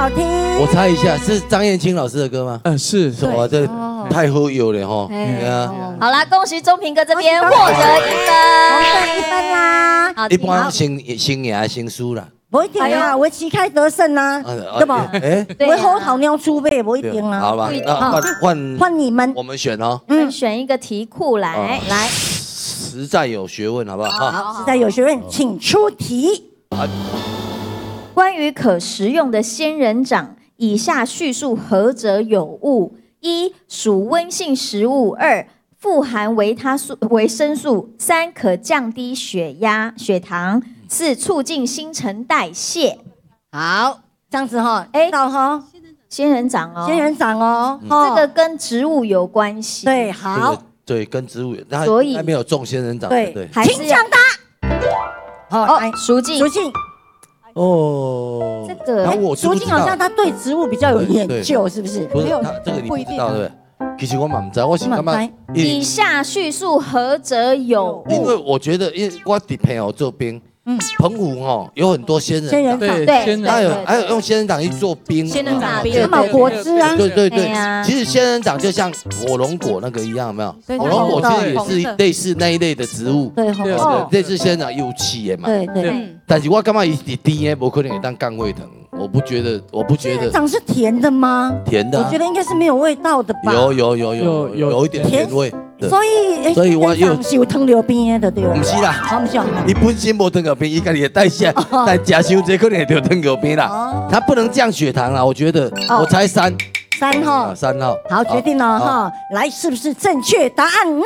好听。 我猜一下，是张燕青老师的歌吗？ 是。 哇，这太好有了哈。对啊。 好啦，恭喜钟平哥这边获得1分， 获得1分啦。 一般先赢还是先输啦？ 不一定啊，我旗开得胜啊，对吧？我后头鸟出呗，不一定啊。 好吧，那换你们， 我们选哦。 选一个题库来。 实在有学问，好不好？ 好，实在有学问，请出题。 关于可食用的仙人掌，以下叙述何者有误？1. 属温性食物；2. 富含维生素；3. 可降低血压、血糖；4. 促进新陈代谢。 好，这样子哈，到哈， 仙人掌哦， 仙人掌哦， 这个跟植物有关系。 对，好， 对，跟植物， 所以还没有种仙人掌。 对，请抢答。 好，熟静， 熟静。 哦， 这个熟静好像他对植物比较有研究，是不是？ 不是，这个你不知道对不对？其实我嘛唔知，我是干嘛？ 以下叙述何者有误？ 因为我觉得，因为我的朋友做冰，澎湖哈有很多仙人掌， 对， 还有用仙人掌去做冰， 仙人掌冰， 他们果汁啊， 对，其实仙人掌就像火龙果那个一样，有没有？火龙果其实也是类似那一类的植物， 对， 类似仙人掌有气的嘛， 对。 但是我干嘛一滴呢？不可能会当降胃疼，我不觉得。 仙人掌是甜的吗？ 甜的， 我觉得应该是没有味道的吧。 有一点甜味。 所以我又是有糖尿病的对吧？ 不是啦， 不是， 你本身无糖尿病，伊家己的代谢，但加伤这可能会得糖尿病啦。它不能降血糖啦，我觉得。我猜3 号。 3号。 好，决定了哈，来，是不是正确答案呢？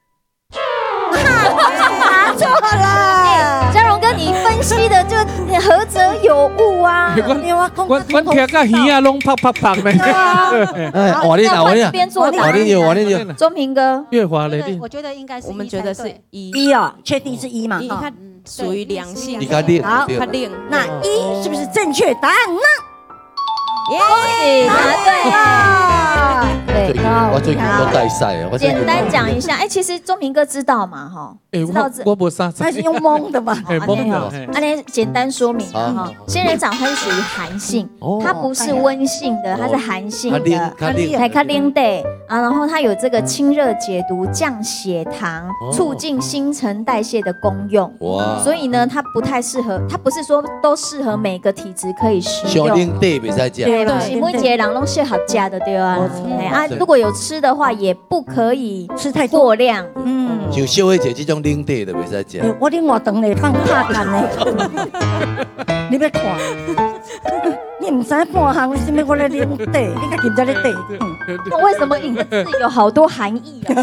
答错了。 嘉荣哥，你分析的就何者有误啊？ 我听个鱼啊，拢啪啪啪的。 我这边做答案。钟平哥， 月华雷电， 我觉得应该是， 我们觉得是 1哦，确定是1嘛？ 它属于良性。 你看练， 好，那1是不是正确答案呢？ 恭喜答对了。对， 我最近都带赛啊。 简单讲一下，其实钟平哥知道嘛，哈，知道我不啥， 他是用蒙的嘛， 蒙的。 简单说明哈，仙人掌它是属于寒性，它不是温性的，它是寒性的，它冷的啊，然后它有这个清热解毒、降血糖、促进新陈代谢的功用。哇，所以呢，它不太适合，它不是说都适合每个体质可以食用。 小冷的别再讲。 对，每一个人都适合加的对啊。如果有吃的话，也不可以吃太过量。 像小薇姐这种冷的就别再讲。 我另外等你放拍干呢，你要看，你唔知半行什么我来冷地，你个记在咧地。 为什么你的字有好多含义啊？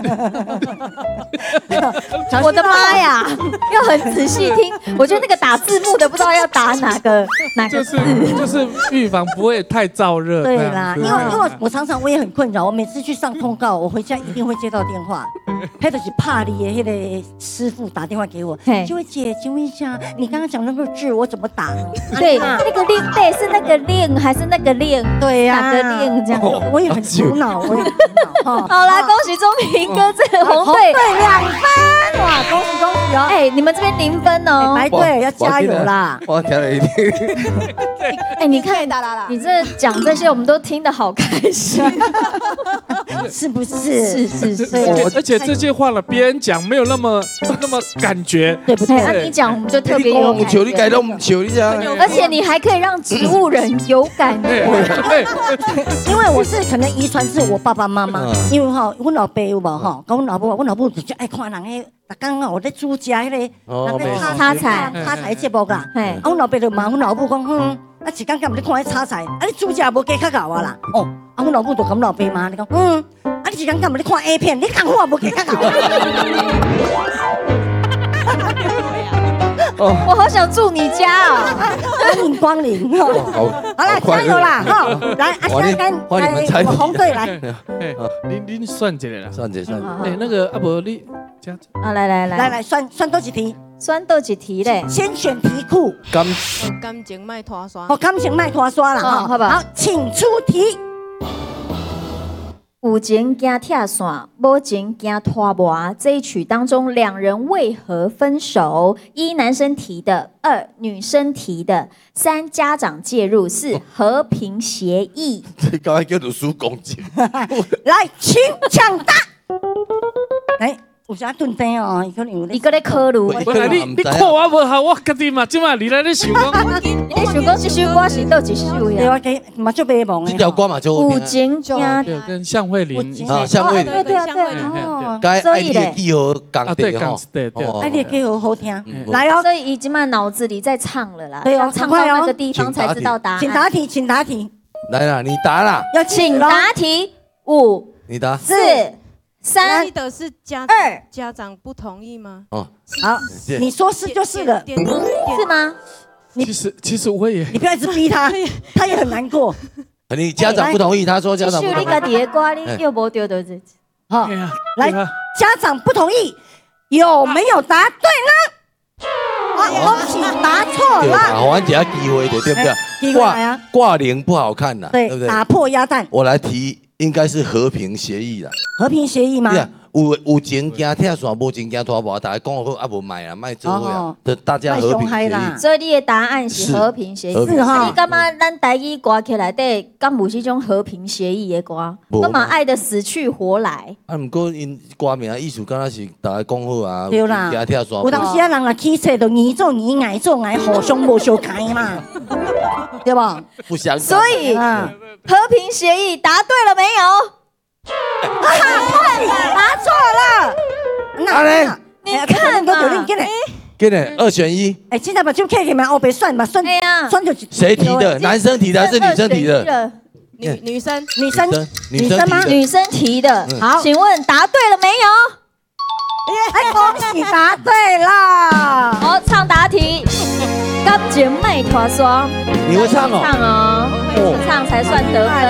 我的妈呀！要很仔细听，我觉得那个打字幕的不知道要打哪个字， 就是预防不会太燥热。 对啦，因为我常常我也很困扰，我每次去上通告，我回家一定会接到电话，那就是怕你的那个师傅打电话给我，就会姐，请问一下，你刚刚讲那个字我怎么打？ 对，那个令对是那个令还是那个令？ 对呀， 哪个令这样？ 我也很苦恼，我也很苦恼。 好啦，恭喜钟平哥这个红队 2分，哇，恭喜哦！ 你们这边0分哦， 白队要加油啦！ 我调了一点。 你看，你这讲这些，我们都听得好开心， 是不是？ 是。 而且这句话了，别人讲没有那么感觉， 对不对？那你讲我们就特别有感觉。 你改动球，你讲。 而且你还可以让植物人有感觉。 因为我是可能遗传自我爸爸妈妈，因为哈，我老爸有无哈，跟我老母就爱看人迄，刚刚我在煮食迄个，那个炒菜节目啦，我老爸就问我老母讲，一天敢唔咧看迄炒菜，你煮食无加较够啊啦，我老母就跟我老爸骂，你讲，你一天敢唔咧看 A 片，你功夫也无加较够。 我好想住你家哦， 欢迎光临。好了，加油啦！哈，来，现在跟红队来。 您算一下啦， 算一下。 那个阿伯你加来， 算多几题？ 算多几题嘞？ 先选题库。 感情卖拖刷。 感情卖拖刷了哈， 好不好？ 好，请出题。 有情惊拆线，无情惊拖磨。这一曲当中，两人为何分手？一男生提的，二女生提的，三家长介入，四和平协议。 这刚才叫做输公斤。 来，请抢答。来，有啥顿灯哦？伊可能有你搁咧考虑？ 你看我无好，我家己嘛，即马你来咧想讲， 你想讲这首歌是倒一首对， 呀？ 我给嘛就白忙的。 这条歌嘛就有情惊， 跟向慧琳啊，向慧琳， 对， 该爱你的记号讲对， 的哈， 对， 爱你的歌好好听。来哦， 所以已经嘛脑子里在唱了啦， 对哦唱到那个地方才知道答案。 请答题，请答题。 来啦，你答啦， 要请答题，5、 你答。 4、3、 记得是 2， 家长不同意吗？ 哦， 好，你说是就是了。 是吗？ 其实我也你不要一直逼他，他也很难过。 你家长不同意，他说家长不同意。 你家己的歌你又无对的这。 好， 对啊， 来，家长不同意，有没有答对呢？恭喜答错对吧？ 了。 好，我给他机会的，对不机会来啊挂铃不好看呐，对不对， 对？ 打破鸭蛋， 我来提，应该是和平协议啦。 和平协议吗对？啊，有情惊拆线，无情惊拖磨，大家讲好啊，无卖啊，卖做伙啊，就大家和平协议。 所以你的答案是和平协议。 是哈你感觉咱台语歌曲内底敢有这种和平协议的歌？我嘛爱的死去活来。 啊，毋过因歌名意思敢若是大家讲好啊， 对啦惊拆线。 有当时啊，人若起册就你做你，爱做爱，互相无相干嘛，对吧？ 不相干。 所以啊， 和平协议答对了没有？ 答错了。 啊嘞， 你看嘛， 给你2选1， 哎，现在把就 K 给嘛，后边算吧，算哎呀算就谁提的？男生提的还是女生提的？ 女生女生女生吗？ 提的。 女生提的。 好， 请问答对了没有？ 哎，恭喜答对了。 好，唱答题。感情卖拖刷， 你会唱哦？ 唱哦，唱才算得分。